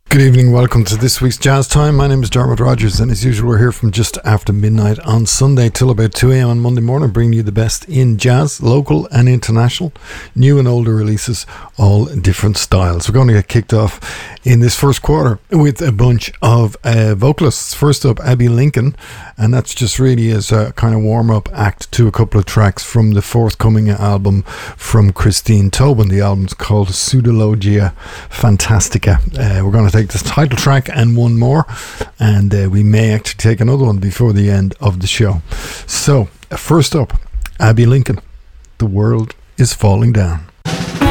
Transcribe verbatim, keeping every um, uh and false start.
Good evening, welcome to this week's Jazz Time. My name is Dermot Rogers, and as usual we're here from just after midnight on Sunday till about two a.m. on Monday morning, bringing you the best in jazz, local and international, new and older releases, all different styles. We're going to get kicked off in this first quarter with a bunch of uh, vocalists. First up, Abbey Lincoln, and that's just really as a kind of warm-up act to a couple of tracks from the forthcoming album from Christine Tobin. The album's called Pseudologia Fantastica. Uh, we're going to take this title track and one more, and uh, we may actually take another one before the end of the show. So, first up, Abbey Lincoln, The World is Falling Down.